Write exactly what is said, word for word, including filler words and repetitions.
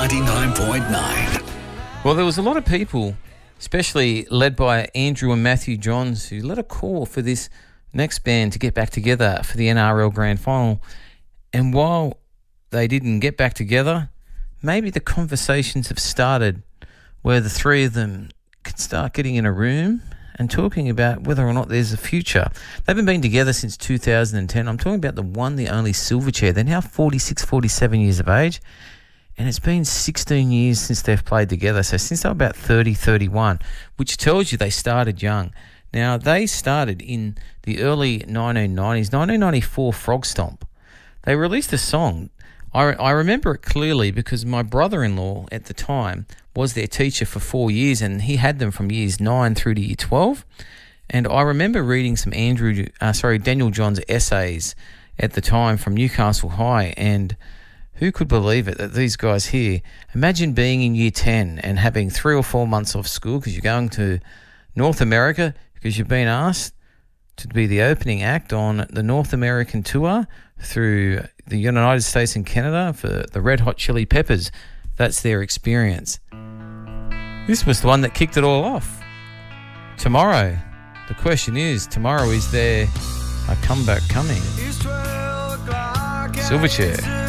ninety-nine point nine. Well, there was a lot of people, especially led by Andrew and Matthew Johns, who let a call for this next band to get back together for the N R L Grand Final. And while they didn't get back together, maybe the conversations have started where the three of them could start getting in a room and talking about whether or not there's a future. They haven't been together since two thousand ten. I'm talking about the one, the only Silverchair. They're now forty-six, forty-seven years of age, and it's been sixteen years since they've played together. So since they were about thirty, thirty-one, which tells you they started young. Now, they started in the early nineteen nineties, nineteen ninety-four Frog Stomp. They released a song. I, I remember it clearly because my brother-in-law at the time was their teacher for four years, and he had them from years nine through to year twelve. And I remember reading some Andrew, uh, sorry, Daniel Johns essays at the time from Newcastle High, and who could believe it that these guys here, imagine being in year ten and having three or four months off school because you're going to North America because you've been asked to be the opening act on the North American tour through the United States and Canada for the Red Hot Chili Peppers. That's their experience. This was the one that kicked it all off. Tomorrow, the question is, tomorrow is there a comeback coming? Silverchair.